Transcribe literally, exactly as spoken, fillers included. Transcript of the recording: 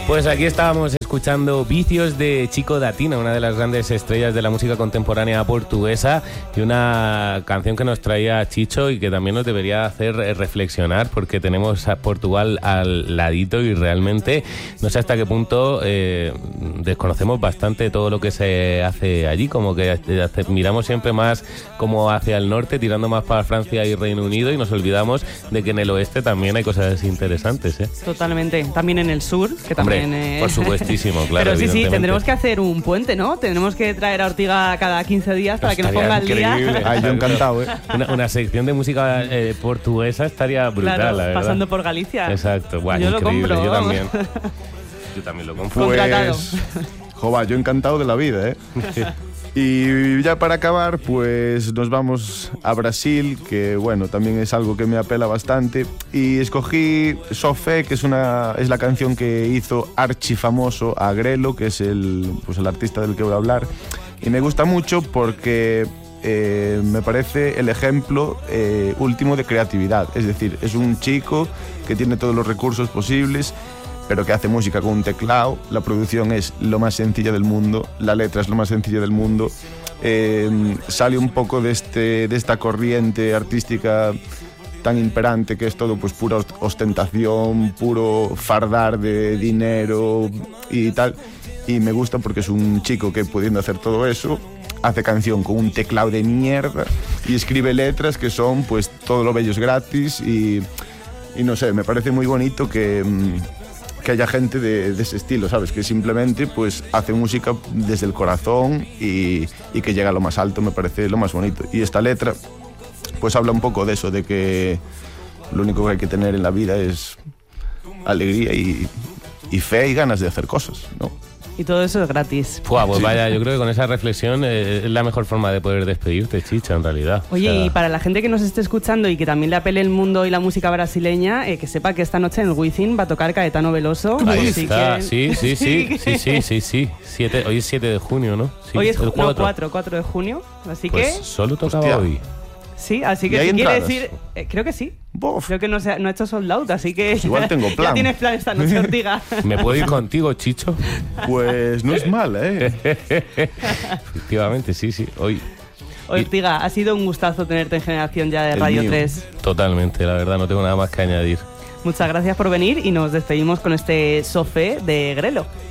Pues aquí estábamos escuchando Vicios de Chico da Tina, una de las grandes estrellas de la música contemporánea portuguesa, y una canción que nos traía Chicho y que también nos debería hacer reflexionar, porque tenemos a Portugal al ladito y realmente no sé hasta qué punto eh, desconocemos bastante todo lo que se hace allí, como que hace, miramos siempre más como hacia el norte, tirando más para Francia y Reino Unido, y nos olvidamos de que en el oeste también hay cosas interesantes, ¿eh? Totalmente, también en el sur, que también... Hombre, eh... por supuestísimo, claro. Pero sí, sí, tendremos que hacer un puente, ¿no? Tenemos que traer a Ortiga cada quince días para que nos ponga al día. Ay, yo encantado, ¿eh? Una, una sección de música eh, portuguesa estaría brutal, claro, la verdad. Pasando por Galicia. Exacto, bueno, yo increíble, lo compro, yo vamos. también. Yo también lo compro. Pues, jova, yo encantado de la vida, ¿eh? Y ya para acabar, pues nos vamos a Brasil, que bueno, también es algo que me apela bastante. Y escogí Sofé, que es, una, es la canción que hizo archifamoso a Grelo, que es el, pues el artista del que voy a hablar. Y me gusta mucho porque eh, me parece el ejemplo eh, último de creatividad. Es decir, es un chico que tiene todos los recursos posibles, pero que hace música con un teclado. La producción es lo más sencilla del mundo, la letra es lo más sencilla del mundo. Eh, sale un poco de, este, de esta corriente artística tan imperante que es todo pues pura ostentación, puro fardar de dinero y tal. Y me gusta porque es un chico que, pudiendo hacer todo eso, hace canción con un teclado de mierda y escribe letras que son pues todo lo bello es gratis. Y, y no sé, me parece muy bonito que... que haya gente de, de ese estilo, ¿sabes? Que simplemente pues hace música desde el corazón y, y que llega a lo más alto, me parece lo más bonito. Y esta letra pues habla un poco de eso, de que lo único que hay que tener en la vida es alegría y, y fe y ganas de hacer cosas, ¿no? Y todo eso es gratis. Fua, pues Sí. vaya, yo creo que con esa reflexión eh, es la mejor forma de poder despedirte, Chicha, en realidad. Oye, O sea, y para la gente que nos esté escuchando y que también le apele el mundo y la música brasileña, eh, que sepa que esta noche en el Wizzing va a tocar Caetano Veloso. ahí así está, que- sí, sí, sí, sí, sí, sí, sí. Siete, hoy es siete de junio, ¿no? Sí, Hoy es el ju- no, cuatro. cuatro, cuatro de junio, así Pues que... solo tocaba Hostia. hoy. Sí, así ¿Y que hay si quiere entradas? decir... eh, creo que sí. Bof. Creo que no, se ha, no ha hecho sold out, así que... Igual tengo Ya plan. tienes plan esta noche, Ortiga. ¿Me puedo ir contigo, Chicho? Pues no es mal, ¿eh? Efectivamente, sí, sí. Hoy, Ortiga, ha sido un gustazo tenerte en Generación Ya de El Radio mío. tres. totalmente, la verdad, no tengo nada más que añadir. Muchas gracias por venir y nos despedimos con este Sofé de Grelo.